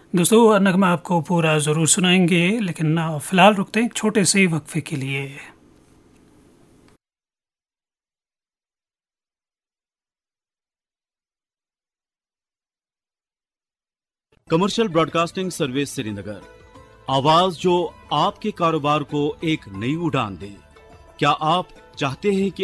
दोस्तों नगमा आपको पूरा ज़रूर सुनाएंगे, लेकिन फ़िलहाल रुकते हैं एक छोटे से वक्फे के लिए। कमर्शियल ब्रॉडकास्टिंग सर्विस श्रीनगर, आवाज जो आपके कारोबार को एक नई उड़ान दे। क्या आप चाहते हैं कि